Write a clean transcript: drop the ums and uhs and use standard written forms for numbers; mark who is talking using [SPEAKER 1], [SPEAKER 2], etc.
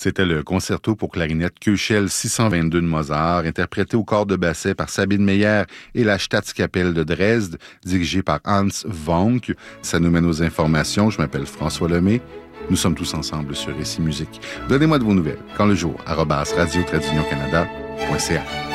[SPEAKER 1] C'était le concerto pour clarinette Köchel 622 de Mozart, interprété au corps de basset par Sabine Meyer et la Staatskapelle de Dresde, dirigé par Hans Vonk. Ça nous mène aux informations. Je m'appelle François Lemay. Nous sommes tous ensemble sur Récit Musique. Donnez-moi de vos nouvelles. Quand le jour, @radio-canada.ca.